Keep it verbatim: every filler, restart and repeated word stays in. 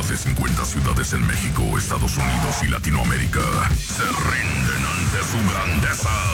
de cincuenta ciudades en México, Estados Unidos y Latinoamérica se rinden ante su grandeza.